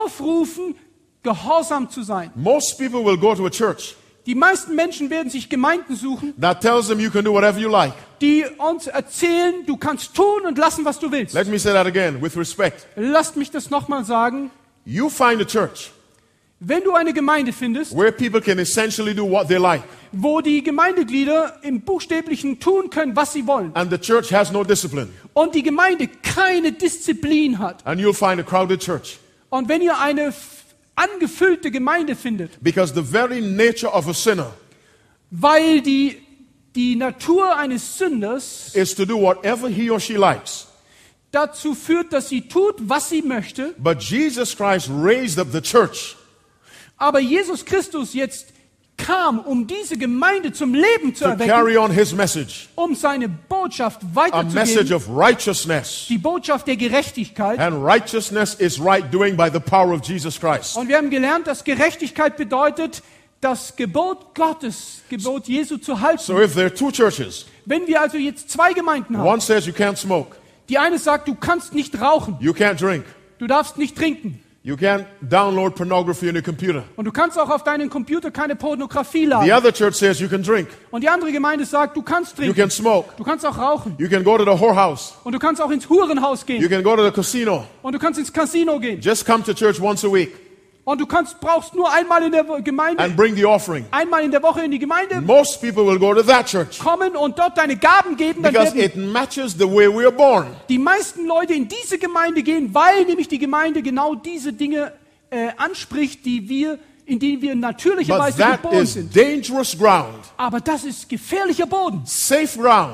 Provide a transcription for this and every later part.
aufrufen, gehorsam zu sein. Most people will go to a church Die meisten Menschen werden sich Gemeinden suchen, that tells them you can do whatever you like. die uns erzählen, du kannst tun und lassen, was du willst. Let me say that again with respect. Lasst mich das nochmal sagen. You find a church Wenn du eine Gemeinde findest, where people can essentially do what they like, wo die Gemeindeglieder im Buchstäblichen tun können, was sie wollen, and the church has no discipline, und die Gemeinde keine Disziplin hat, and you'll find a crowded church. und wenn ihr eine angefüllte Gemeinde findet, Because the very nature of a sinner weil die Natur eines Sünders is to do whatever he or she likes. dazu führt, dass sie tut, was sie möchte, But Jesus Christ raised up the church aber Jesus Christus jetzt kam, um diese Gemeinde zum Leben zu to erwecken, carry on his message, um seine Botschaft a message weiterzugeben, of righteousness. die Botschaft der Gerechtigkeit. And righteousness is right doing by the power of Jesus Christ. Und wir haben gelernt, dass Gerechtigkeit bedeutet, das Gebot Gottes, Gebot Jesu zu halten. So if there are two churches, Wenn wir also jetzt zwei Gemeinden haben, one says you can't smoke, die eine sagt, du kannst nicht rauchen, you can't drink, du darfst nicht trinken you can't download pornography on your computer. und du kannst auch auf deinen Computer keine Pornografie The laden. other church says you can drink, Und die andere Gemeinde sagt, du kannst you trinken, can smoke, du kannst auch rauchen you can go to the whorehouse, und du kannst auch ins Hurenhaus you gehen can go to the casino. und du kannst ins Casino gehen Just come to church once a week und du brauchst nur einmal in der Gemeinde, and bring the offering. einmal in der Woche in die Gemeinde Most people will go to that church kommen und dort deine Gaben geben, dann because werden it matches the way we are born. die meisten Leute in diese Gemeinde gehen, weil nämlich die Gemeinde genau diese Dinge anspricht, in denen wir But natürlicherweise that geboren is sind. dangerous ground, Aber das ist gefährlicher Boden. safe ground.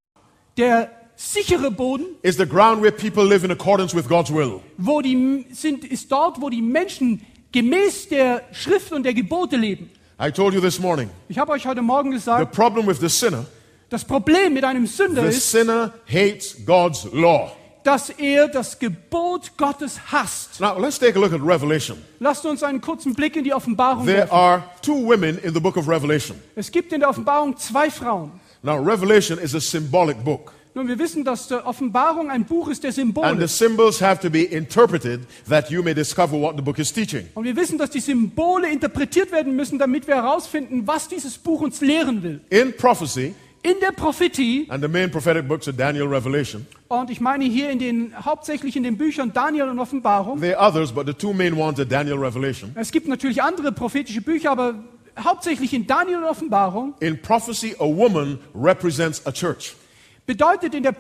Der sichere Boden, Is the ground where people live in accordance with God's will. ist dort, wo die Menschen gemäß der Schrift und der Gebote leben. I told you this morning, Ich habe euch heute Morgen the gesagt, problem with the sinner, das Problem mit einem Sünder the ist, sinner hates God's law. dass er das Gebot Gottes hasst. Now, let's take a look at Revelation. Lasst uns einen kurzen Blick in die Offenbarung There werfen. are two women in the book of Revelation. Es gibt in der Offenbarung zwei Frauen. Now, Revelation is a symbolic book, Nun, wir wissen, dass die Offenbarung ein Buch ist der and the Symbole. symbols have to be interpreted that you may discover what the book is teaching. Und wir wissen, dass die Symbole interpretiert werden müssen, damit wir herausfinden, was dieses Buch uns lehren will. In prophecy, In der Prophetie, and the main prophetic books are Daniel, Revelation. und ich meine hier hauptsächlich in den Büchern Daniel und Offenbarung, There are others, but the two main ones are Daniel, Revelation. es gibt natürlich andere prophetische Bücher, aber hauptsächlich in Daniel und Offenbarung, In prophecy, a woman represents a church. bedeutet in der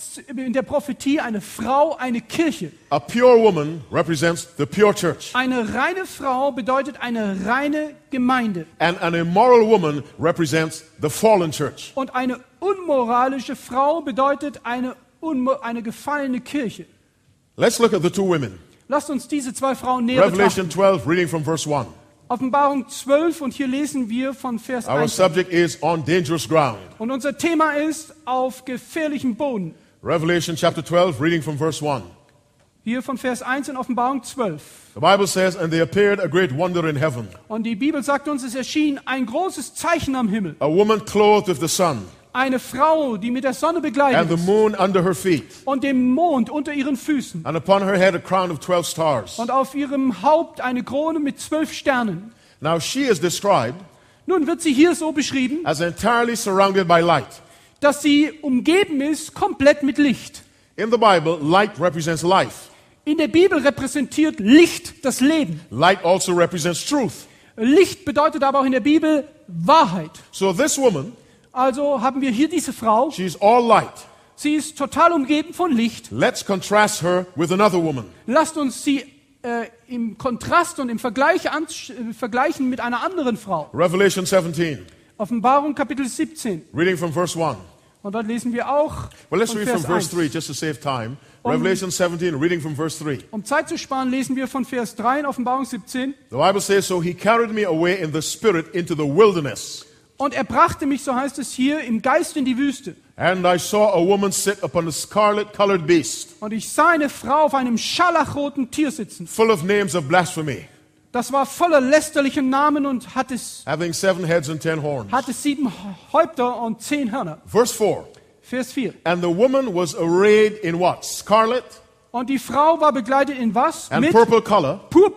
Prophetie eine Frau eine Kirche. A pure woman represents the pure church. Eine reine Frau bedeutet eine reine Gemeinde. And an immoral woman represents the fallen church. Und eine unmoralische Frau bedeutet eine gefallene Kirche. Let's look at the two women. Lasst uns diese zwei Frauen näher betrachten. Revelation 12, reading from verse 1. Offenbarung 12 und hier lesen wir von Vers Our 1. subject is on dangerous ground. Und unser Thema ist auf gefährlichem Boden. Revelation chapter 12, reading from verse 1. Hier von Vers 1 in Offenbarung 12. The Bible says, and there appeared a great wonder in heaven, Und die Bibel sagt uns, es erschien ein großes Zeichen am Himmel. a woman clothed with the sun, Eine Frau, die mit der Sonne and begleitet the ist moon under her feet, und dem Mond unter ihren Füßen. and upon her head a crown of 12 stars. Und auf ihrem Haupt eine Krone mit 12 Sternen. Now she is described Nun wird sie hier so beschrieben, as entirely surrounded by light. dass sie umgeben ist komplett mit Licht. In the Bible, light represents life. In der Bibel repräsentiert Licht das Leben. Light also represents truth. Licht bedeutet aber auch in der Bibel Wahrheit. So this woman, Also haben wir hier diese Frau. she's all light. Sie ist total umgeben von Licht. Let's contrast her with another woman. Lasst uns sie im Kontrast und im Vergleich vergleichen mit einer anderen Frau. Revelation 17, Offenbarung Kapitel 17. reading from verse 1. Und dort lesen wir auch Well, let's von read from Vers verse 1. 3 just to save time. Revelation 17, reading from verse 3. Um Zeit zu sparen, lesen wir von Vers 3 in Offenbarung 17. The Bible says, so he carried me away in the spirit into the wilderness. Und er brachte mich, so heißt es hier, im Geist in die Wüste. And I saw a woman sit upon a scarlet-colored beast, Und ich sah eine Frau auf einem scharlachroten Tier sitzen. full of names of blasphemy, Das war voller lästerlichen Namen und hatte having 7 heads and 10 horns. 7 Häupter und 10 Hörner. Verse 4. Vers 4. And the woman was arrayed in what? Scarlet, Und die Frau war begleitet in was? and Mit purple color.